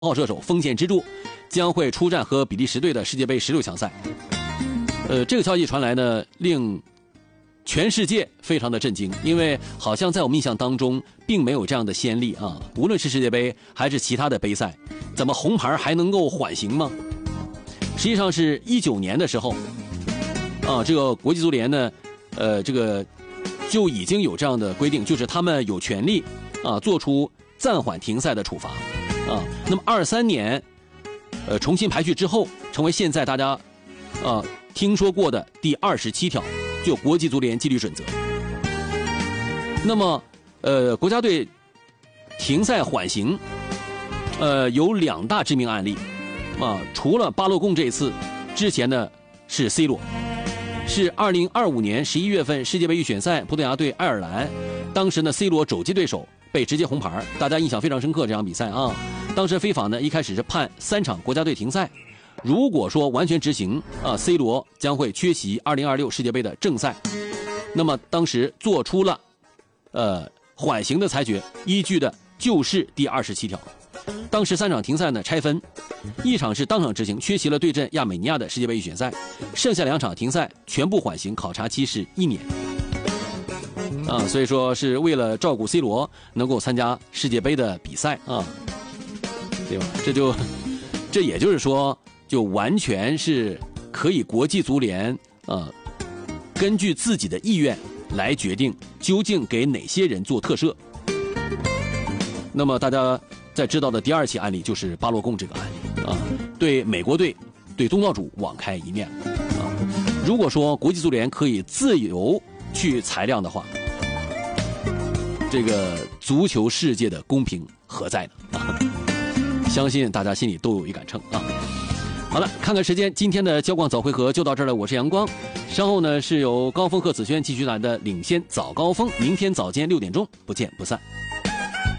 号射手锋线支柱，将会出战和比利时队的世界杯16强赛。这个消息传来呢，令全世界非常的震惊，因为好像在我们印象当中并没有这样的先例啊，无论是世界杯还是其他的杯赛，怎么红牌还能够缓刑吗？实际上是19年的时候啊，这个国际足联呢这个就已经有这样的规定，就是他们有权利啊做出暂缓停赛的处罚啊。那么23年重新排序之后，成为现在大家听说过的第27条，就国际足联纪律准则。那么国家队停赛缓刑有2大致命案例啊，除了巴洛贡这一次，之前呢是 C 罗，是2025年11月份世界杯预选赛葡萄牙对爱尔兰，当时呢 C 罗肘击对手被直接红牌，大家印象非常深刻这场比赛啊。当时非法呢一开始是判3场国家队停赛，如果说完全执行，C 罗将会缺席2026世界杯的正赛。那么当时做出了缓刑的裁决，依据的就是第27条。当时3场停赛呢拆分，一场是当场执行，缺席了对阵亚美尼亚的世界杯预选赛，剩下2场停赛全部缓刑，考察期是1年。所以说是为了照顾 C 罗能够参加世界杯的比赛啊，对吧？这也就是说，就完全是可以国际足联根据自己的意愿来决定究竟给哪些人做特赦。那么大家在知道的第2起案例就是巴洛贡这个案例啊，对美国队对东道主网开一面啊。如果说国际足联可以自由去裁量的话，这个足球世界的公平何在呢？相信大家心里都有一杆秤啊。好了，看看时间，今天的交广早会合就到这儿了。我是阳光，稍后呢是由高峰和子轩继续来的领先早高峰，明天早间6点钟不见不散。